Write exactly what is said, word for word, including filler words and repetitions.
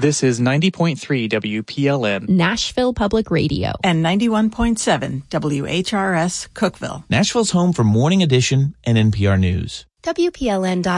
This is ninety point three W P L N, Nashville Public Radio, and ninety-one point seven W H R S, Cookeville. Nashville's home for Morning Edition and N P R News. W P L N dot